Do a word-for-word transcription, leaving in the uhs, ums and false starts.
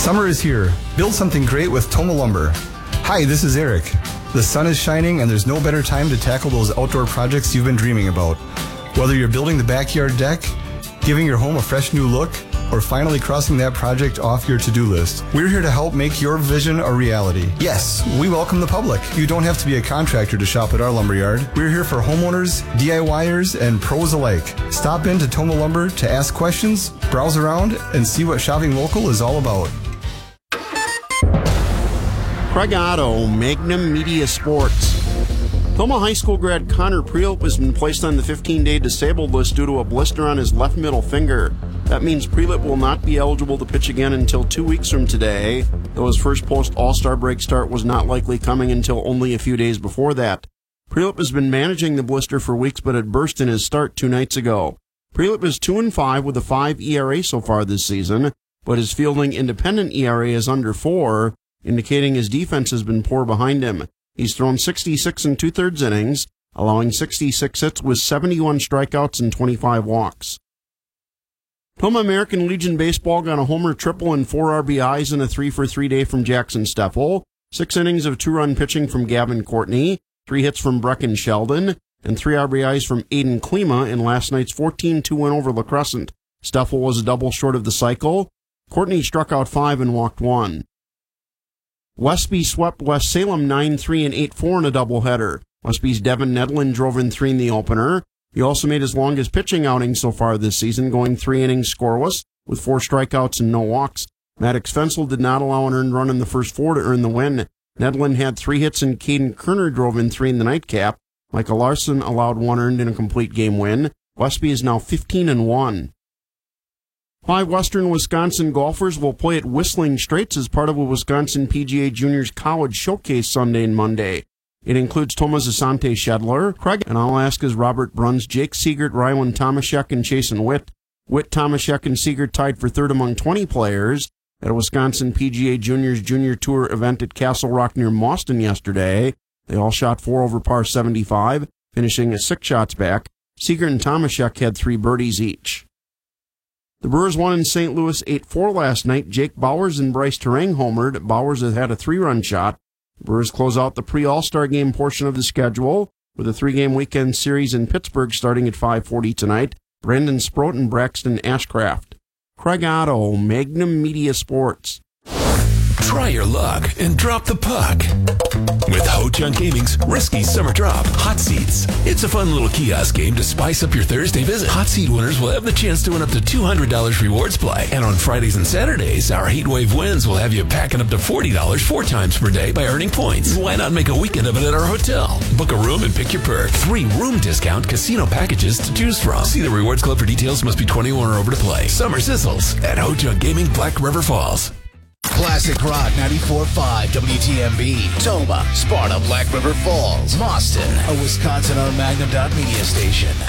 Summer is here. Build something great with Toma Lumber. Hi, this is Eric. The sun is shining and there's no better time to tackle those outdoor projects you've been dreaming about. Whether you're building the backyard deck, giving your home a fresh new look, or finally crossing that project off your to-do list, we're here to help make your vision a reality. Yes, we welcome the public. You don't have to be a contractor to shop at our lumberyard. We're here for homeowners, DIYers, and pros alike. Stop in to Toma Lumber to ask questions, browse around, and see what shopping local is all about. Craig Otto, Magnum Media Sports. Toma High School grad Connor Prelip has been placed on the fifteen-day disabled list due to a blister on his left middle finger. That means Prelip will not be eligible to pitch again until two weeks from today, though his first post-All-Star break start was not likely coming until only a few days before that. Prelip has been managing the blister for weeks, but it burst in his start two nights ago. Prelip is two and five with a five E R A so far this season, but his fielding independent E R A is under four, indicating his defense has been poor behind him. He's thrown sixty-six and two-thirds innings, allowing sixty-six hits with seventy-one strikeouts and twenty-five walks. Toma American Legion Baseball got a homer triple and four R B Is in a three for three day from Jackson Steffel, six innings of two-run pitching from Gavin Courtney, three hits from Brecken Sheldon, and three R B Is from Aiden Klima in last night's fourteen two win over La Crescent. Steffel was a double short of the cycle. Courtney struck out five and walked one. Westby swept West Salem nine three and eight four in a doubleheader. Westby's Devin Nedlin drove in three in the opener. He also made his longest pitching outing so far this season, going three innings scoreless with four strikeouts and no walks. Maddox Fensel did not allow an earned run in the first four to earn the win. Nedlin had three hits and Caden Kerner drove in three in the nightcap. Michael Larson allowed one earned in a complete game win. Westby is now fifteen and one. Five Western Wisconsin golfers will play at Whistling Straits as part of a Wisconsin P G A Juniors College Showcase Sunday and Monday. It includes Toma's Asante Shedler, Craig, and Alaska's Robert Bruns, Jake Siegert, Rylan Tomaszek, and Chasen Witt. Witt, Tomaszek, and Siegert tied for third among twenty players at a Wisconsin P G A Juniors Junior Tour event at Castle Rock near Mauston yesterday. They all shot four over par seventy-five, finishing at six shots back. Siegert and Tomaszek had three birdies each. The Brewers won in Saint Louis eight four last night. Jake Bowers and Bryce Terang homered. Bowers has had a three-run shot. The Brewers close out the pre-All-Star game portion of the schedule with a three-game weekend series in Pittsburgh starting at five forty tonight. Brandon Sproat and Braxton Ashcraft. Craig Otto, Magnum Media Sports. Try your luck and drop the puck with Ho-Chunk Gaming's Risky Summer Drop Hot Seats. It's a fun little kiosk game to spice up your Thursday visit. Hot Seat winners will have the chance to win up to two hundred dollars rewards play. And on Fridays and Saturdays, our Heat Wave wins will have you packing up to forty dollars four times per day by earning points. Why not make a weekend of it at our hotel? Book a room and pick your perk. Three room discount casino packages to choose from. See the Rewards Club for details. Must be twenty-one or over to play. Summer sizzles at Ho-Chunk Gaming, Black River Falls. Classic Rock ninety-four point five W T M B, Toma, Sparta, Black River Falls, Mauston, a Wisconsin-owned Magnum Media station.